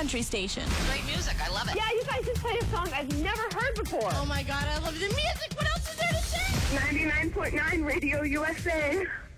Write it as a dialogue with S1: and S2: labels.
S1: country station.
S2: Great music. I love it.
S3: Yeah, you guys just played a song I've never heard before.
S1: Oh my God, I love the music. What else is there to say?
S3: 99.9 Radio USA.